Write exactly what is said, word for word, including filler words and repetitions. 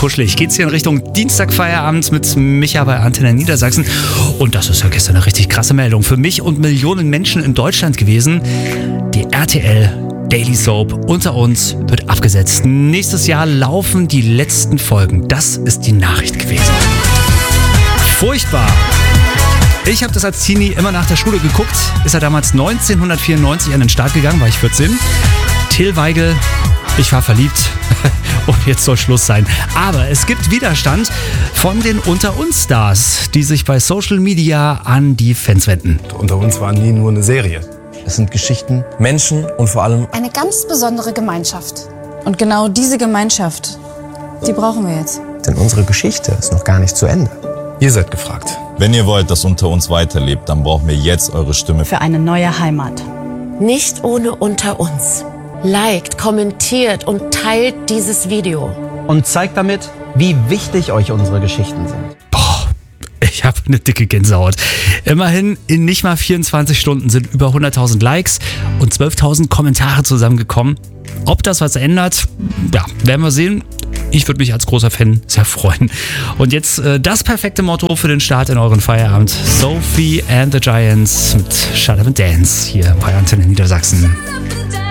kuschelig geht's hier in Richtung Dienstagfeierabend mit Micha bei Antenne Niedersachsen. Und das ist ja gestern eine richtig krasse Meldung für mich und Millionen Menschen in Deutschland gewesen. Die R T L Daily Soap Unter uns wird abgesetzt. Nächstes Jahr laufen die letzten Folgen. Das ist die Nachricht gewesen. Furchtbar. Ich habe das als Teenie immer nach der Schule geguckt. Ist er damals neunzehnhundertvierundneunzig an den Start gegangen, war ich vierzehn. Till Weigel, ich war verliebt und jetzt soll Schluss sein. Aber es gibt Widerstand von den Unter-uns-Stars, die sich bei Social Media an die Fans wenden. Unter uns war nie nur eine Serie. Es sind Geschichten, Menschen und vor allem eine ganz besondere Gemeinschaft. Und genau diese Gemeinschaft, die brauchen wir jetzt. Denn unsere Geschichte ist noch gar nicht zu Ende. Ihr seid gefragt. Wenn ihr wollt, dass Unter uns weiterlebt, dann brauchen wir jetzt eure Stimme. Für eine neue Heimat. Nicht ohne Unter uns. Liked, kommentiert und teilt dieses Video. Und zeigt damit, wie wichtig euch unsere Geschichten sind. Boah, ich habe eine dicke Gänsehaut. Immerhin in nicht mal vierundzwanzig Stunden sind über hunderttausend Likes und zwölftausend Kommentare zusammengekommen. Ob das was ändert, ja, werden wir sehen. Ich würde mich als großer Fan sehr freuen. Und jetzt äh, das perfekte Motto für den Start in euren Feierabend. Sophie and the Giants mit Shut Up and Dance hier bei Antenne Niedersachsen.